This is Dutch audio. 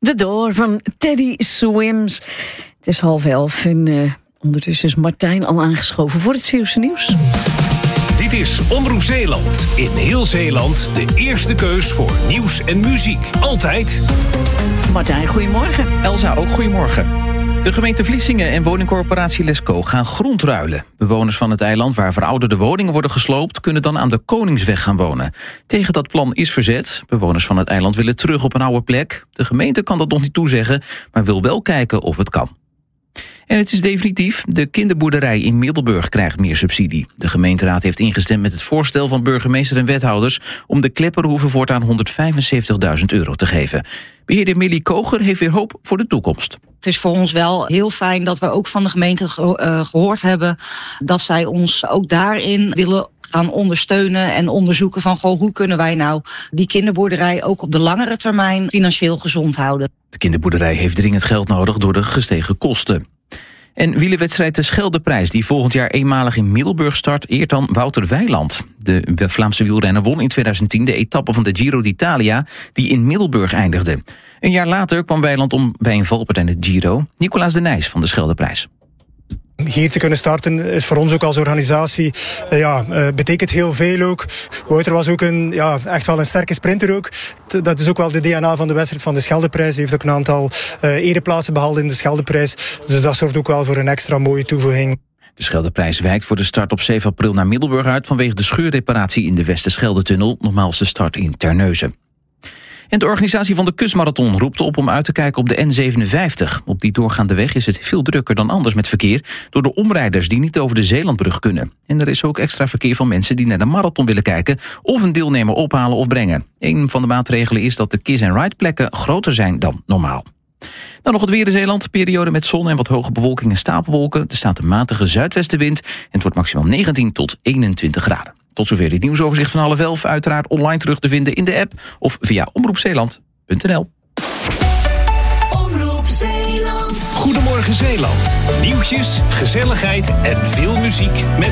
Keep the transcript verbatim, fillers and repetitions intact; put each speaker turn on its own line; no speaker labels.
The Door van Teddy Swims. Het is half elf en uh, ondertussen is Martijn al aangeschoven voor het Zeeuwse nieuws.
Dit is Omroep Zeeland. In heel Zeeland de eerste keus voor nieuws en muziek. Altijd.
Martijn, goedemorgen.
Elsa, ook goedemorgen. De gemeente Vlissingen en woningcorporatie Lesco gaan grond ruilen. Bewoners van het eiland waar verouderde woningen worden gesloopt kunnen dan aan de Koningsweg gaan wonen. Tegen dat plan is verzet. Bewoners van het eiland willen terug op een oude plek. De gemeente kan dat nog niet toezeggen, maar wil wel kijken of het kan. En het is definitief, de kinderboerderij in Middelburg krijgt meer subsidie. De gemeenteraad heeft ingestemd met het voorstel van burgemeester en wethouders om de Klepperhoeve voortaan honderdvijfenzeventigduizend euro te geven. Beheerder Millie Koger heeft weer hoop voor de toekomst.
Het is voor ons wel heel fijn dat we ook van de gemeente ge- uh, gehoord hebben dat zij ons ook daarin willen gaan ondersteunen en onderzoeken van goh, hoe kunnen wij nou die kinderboerderij ook op de langere termijn financieel gezond houden.
De kinderboerderij heeft dringend geld nodig door de gestegen kosten. En wielerwedstrijd de Scheldeprijs, die volgend jaar eenmalig in Middelburg start, eert dan Wouter Weiland. De Vlaamse wielrenner won in tweeduizend tien de etappe van de Giro d'Italia, die in Middelburg eindigde. Een jaar later kwam Weiland om bij een valpartij in de Giro. Nicolaas de Nijs van de Scheldeprijs.
Hier te kunnen starten is voor ons ook als organisatie, uh, ja, uh, betekent heel veel ook. Wouter was ook een, ja, echt wel een sterke sprinter ook. T- dat is ook wel de D N A van de wedstrijd van de Scheldeprijs. Hij heeft ook een aantal uh, ereplaatsen behaald in de Scheldeprijs. Dus dat zorgt ook wel voor een extra mooie toevoeging.
De Scheldeprijs wijkt voor de start op zeven april naar Middelburg uit vanwege de scheurreparatie in de Westerschelde-tunnel. Normaal is de start in Terneuzen. En de organisatie van de Kustmarathon roept op om uit te kijken op de N zevenenvijftig. Op die doorgaande weg is het veel drukker dan anders met verkeer door de omrijders die niet over de Zeelandbrug kunnen. En er is ook extra verkeer van mensen die naar de marathon willen kijken of een deelnemer ophalen of brengen. Een van de maatregelen is dat de kiss-and-ride plekken groter zijn dan normaal. Dan nog het weer in Zeeland. Periode met zon en wat hoge bewolking en stapelwolken. Er staat een matige zuidwestenwind en het wordt maximaal negentien tot eenentwintig graden. Tot zover dit nieuwsoverzicht van half elf. Uiteraard online terug te vinden in de app of via omroep zeeland punt n l.
Omroep Zeeland. Goedemorgen Zeeland. Nieuwtjes, gezelligheid en veel muziek met